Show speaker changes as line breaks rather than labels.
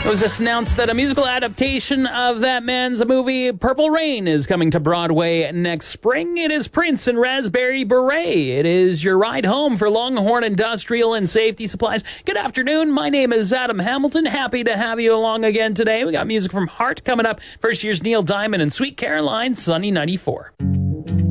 It was just announced that a musical adaptation of that man's movie Purple Rain is coming to Broadway next spring. It is Prince and Raspberry Beret. It is your ride home for Longhorn Industrial and Safety Supplies. Good afternoon. My name is Adam Hamilton. Happy to have you along again today. We got music from Heart coming up. First year's Neil Diamond and Sweet Caroline, Sunny 94.